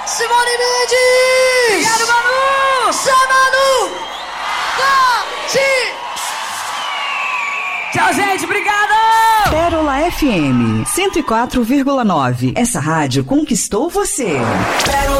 Simone Mendes! Obrigado, Manu! Manu! Tchau, gente, obrigado! Pérola FM 104,9. Essa rádio conquistou você.